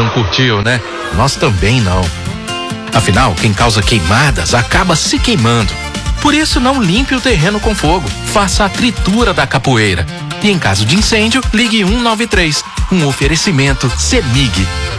não curtiu, né? Nós também não. Afinal, quem causa queimadas acaba se queimando. Por isso, não limpe o terreno com fogo. Faça a tritura da capoeira. E em caso de incêndio, ligue 193. Um oferecimento CEMIG.